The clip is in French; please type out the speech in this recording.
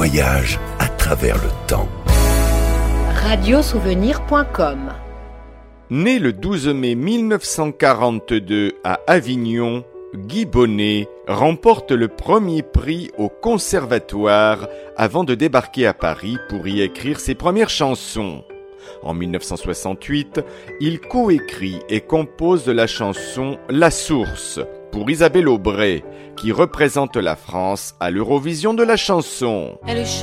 voyage à travers le temps. Radiosouvenir.com. Né le 12 mai 1942 à Avignon, Guy Bonnet remporte le premier prix au Conservatoire avant de débarquer à Paris pour y écrire ses premières chansons. En 1968, il coécrit et compose la chanson « La Source » pour Isabelle Aubray, qui représente la France à l'Eurovision de la chanson.